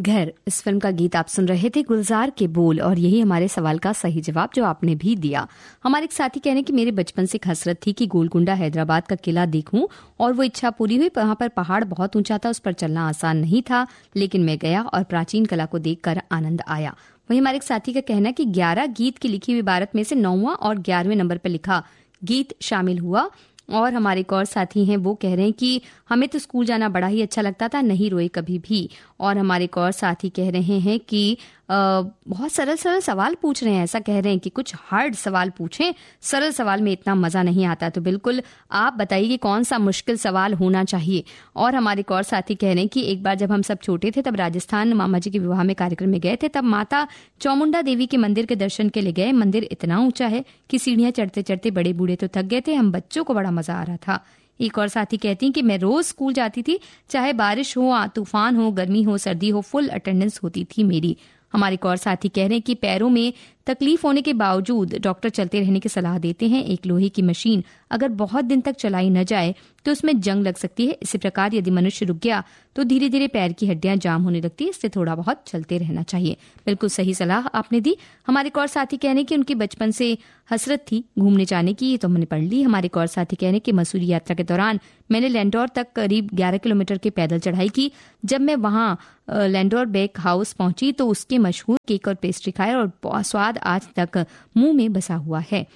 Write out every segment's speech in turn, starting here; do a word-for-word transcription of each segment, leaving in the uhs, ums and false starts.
घर, इस फिल्म का गीत आप सुन रहे थे, गुलजार के बोल, और यही हमारे सवाल का सही जवाब जो आपने भी दिया। हमारे एक साथी कह रहे हैं कि मेरे बचपन से एक हसरत थी कि गोलकुंडा हैदराबाद का किला देखूं, और वो इच्छा पूरी हुई। वहां पर पहाड़ बहुत ऊंचा था, उस पर चलना आसान नहीं था, लेकिन मैं गया और प्राचीन कला को देखकर आनंद आया। वहीं हमारे एक साथी का कहना है कि ग्यारह गीत की लिखी हुई इबारत में से नौवां और ग्यारहवें नंबर पर लिखा गीत शामिल हुआ। और हमारे एक और साथी हैं, वो कह रहे हैं कि हमें तो स्कूल जाना बड़ा ही अच्छा लगता था, नहीं रोए कभी भी। और हमारे एक और साथी कह रहे हैं कि आ, बहुत सरल सरल सवाल पूछ रहे हैं, ऐसा कह रहे हैं कि कुछ हार्ड सवाल पूछें, सरल सवाल में इतना मजा नहीं आता। तो बिल्कुल आप बताइए कि कौन सा मुश्किल सवाल होना चाहिए। और हमारे एक और साथी कह रहे हैं कि एक बार जब हम सब छोटे थे तब राजस्थान मामा जी के विवाह में कार्यक्रम में गए थे, तब माता चामुंडा देवी के मंदिर के दर्शन के लिए गए। मंदिर इतना ऊंचा है कि सीढ़ियां चढ़ते चढ़ते बड़े बूढ़े तो थक गए थे, हम बच्चों को बड़ा मजा आ रहा था। एक और साथी कहती हैं कि मैं रोज स्कूल जाती थी, चाहे बारिश हो, तूफान हो, गर्मी हो, सर्दी हो, फुल अटेंडेंस होती थी मेरी। हमारे एक और साथी कह रहे हैं कि पैरों में तकलीफ होने के बावजूद डॉक्टर चलते रहने की सलाह देते हैं। एक लोहे की मशीन अगर बहुत दिन तक चलाई न जाए तो उसमें जंग लग सकती है। इसी प्रकार यदि मनुष्य रुक गया तो धीरे धीरे पैर की हड्डियां जाम होने लगती है, इससे थोड़ा बहुत चलते रहना चाहिए। बिल्कुल सही सलाह आपने दी। हमारे एक और साथी कह रहे हैं कि उनकी बचपन से हसरत थी घूमने जाने की, ये तो हमने पढ़ ली। हमारे एक और साथी कह रहे हैं कि मसूरी यात्रा के दौरान मैंने लैंडोर तक करीब ग्यारह किलोमीटर की पैदल चढ़ाई की। जब मैं वहां लैंडोर बेक हाउस पहुंची तो उसके मशहूर केक और पेस्ट्री खाए और स्वाद आज तक मुंह में बसा हुआ है।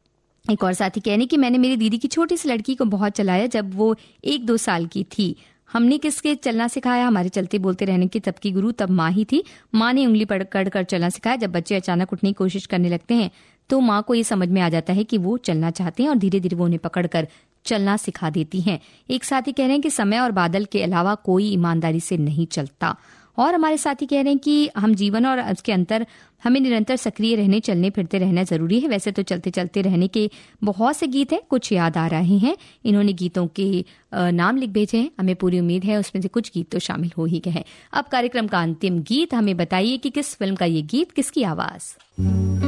एक और साथी कहने कि मैंने मेरी दीदी की छोटी सी लड़की को बहुत चलाया जब वो एक दो साल की थी। हमने किसके चलना सिखाया? हमारे चलते बोलते रहने की तब की गुरु तब माँ ही थी। माँ ने उंगली पकड़ कर चलना सिखाया। जब बच्चे अचानक उठने की कोशिश करने लगते हैं तो माँ को ये समझ में आ जाता है कि वो चलना चाहते हैं और धीरे धीरे वो उन्हें पकड़कर चलना सिखा देती हैं। एक साथी कह रहे हैं कि समय और बादल के अलावा कोई ईमानदारी से नहीं चलता। और हमारे साथी कह रहे हैं कि हम जीवन और उसके अंतर हमें निरंतर सक्रिय रहने, चलने फिरते रहना जरूरी है। वैसे तो चलते चलते रहने के बहुत से गीत हैं, कुछ याद आ रहे हैं। इन्होंने गीतों के नाम लिख भेजे हैं, हमें पूरी उम्मीद है उसमें से कुछ गीत तो शामिल हो ही गए हैं। अब कार्यक्रम का अंतिम गीत, हमें बताइए कि किस फिल्म का ये गीत, किसकी आवाज।